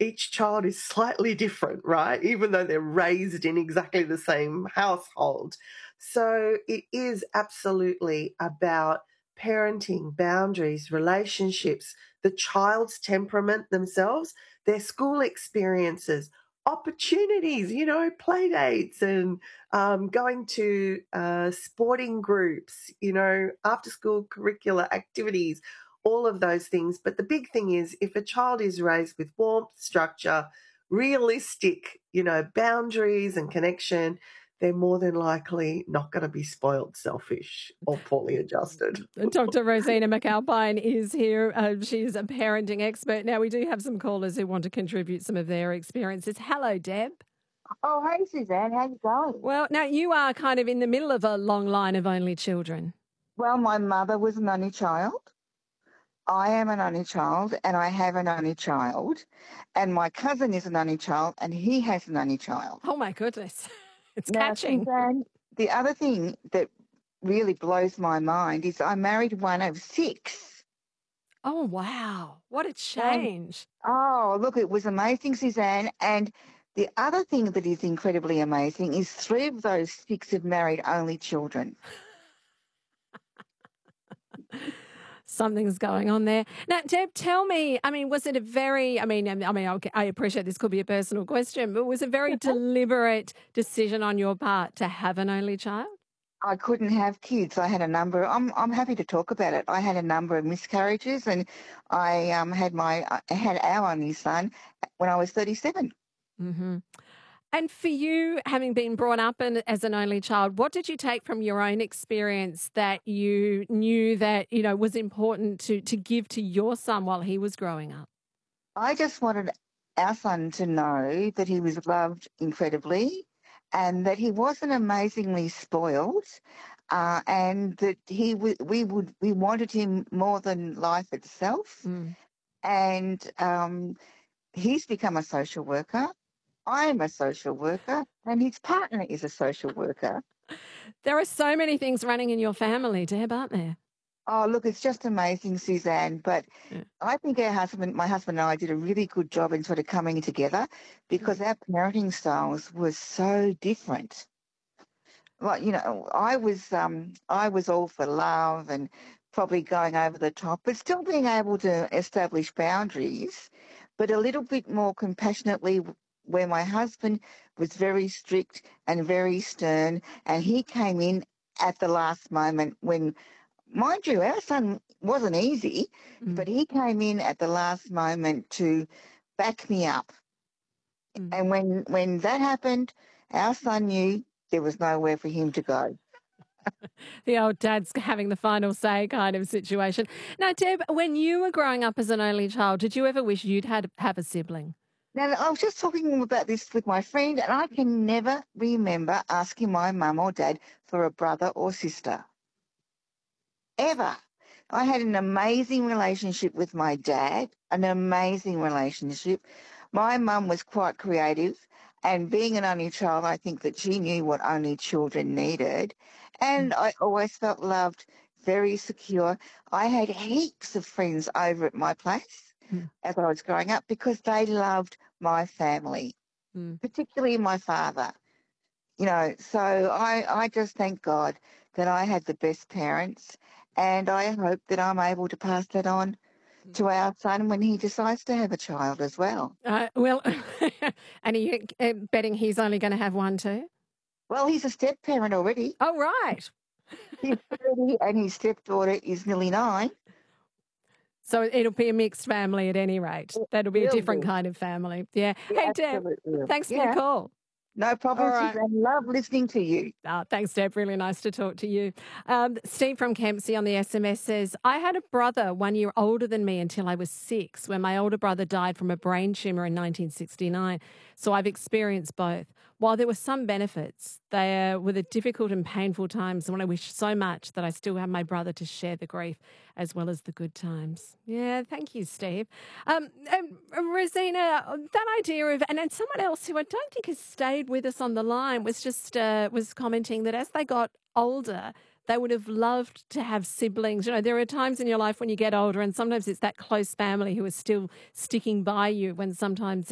each child is slightly different, right? Even though they're raised in exactly the same household. So it is absolutely about parenting, boundaries, relationships, the child's temperament themselves, their school experiences, opportunities, play dates and going to sporting groups, after school curricular activities, all of those things. But the big thing is if a child is raised with warmth, structure, realistic, boundaries and connection, they're more than likely not going to be spoiled, selfish, or poorly adjusted. Dr. Rosina McAlpine is here. She's a parenting expert. Now, we do have some callers who want to contribute some of their experiences. Hello, Deb. Oh, hey, Suzanne, how you going? Well, now you are kind of in the middle of a long line of only children. Well, my mother was an only child. I am an only child, and I have an only child. And my cousin is an only child, and he has an only child. Oh, my goodness. It's Now, catching. Suzanne, the other thing that really blows my mind is I married one of 6. Oh, wow. What a And, change. oh, look, it was amazing, Suzanne. And the other thing that is incredibly amazing is 3 of those 6 have married only children. Something's going on there. Now, Deb, tell me, was it a very, I appreciate this could be a personal question, but was it a very deliberate decision on your part to have an only child? I couldn't have kids. I had a number. I'm happy to talk about it. I had a number of miscarriages, and I had our only son when I was 37. Mm-hmm. And for you, having been brought up as an only child, what did you take from your own experience that you knew that, was important to give to your son while he was growing up? I just wanted our son to know that he was loved incredibly, and that he wasn't amazingly spoiled, and that we wanted him more than life itself. Mm. And he's become a social worker. I'm a social worker, and his partner is a social worker. There are so many things running in your family, Deb, aren't there? Oh, look, it's just amazing, Suzanne. But Yeah. I think my husband and I did a really good job in sort of coming together because our parenting styles were so different. Like, I was all for love and probably going over the top, but still being able to establish boundaries, but a little bit more compassionately, where my husband was very strict and very stern, and he came in at the last moment when, mind you, our son wasn't easy, but he came in at the last moment to back me up. Mm. And when that happened, our son knew there was nowhere for him to go. The old dad's having the final say kind of situation. Now, Deb, when you were growing up as an only child, did you ever wish you'd have a sibling? Now, I was just talking about this with my friend, and I can never remember asking my mum or dad for a brother or sister. Ever. I had an amazing relationship with my dad, an amazing relationship. My mum was quite creative, and being an only child, I think that she knew what only children needed. And I always felt loved, very secure. I had heaps of friends over at my place Mm. as I was growing up because they loved my family, particularly my father. So I just thank God that I had the best parents, and I hope that I'm able to pass that on to our son when he decides to have a child as well. Well, and are you betting he's only going to have one too? Well, he's a step-parent already. Oh, right. He's 30 and his stepdaughter is nearly 9. So it'll be a mixed family at any rate. That'll be a will different be. kind of family. Yeah. Yeah, Hey, Deb, absolutely will. thanks for your Yeah, call. no problem, All right. Suzanne. Love listening to you. Thanks, Deb. Really nice to talk to you. Steve from Kempsey on the SMS says, I had a brother 1 year older than me until I was 6, when my older brother died from a brain tumour in 1969. So I've experienced both. While there were some benefits, they were the difficult and painful times when I wish so much that I still have my brother to share the grief as well as the good times. Yeah, thank you, Steve. Rosina, that idea of, and then someone else who I don't think has stayed with us on the line was just was commenting that as they got older, they would have loved to have siblings. There are times in your life when you get older, and sometimes it's that close family who is still sticking by you when sometimes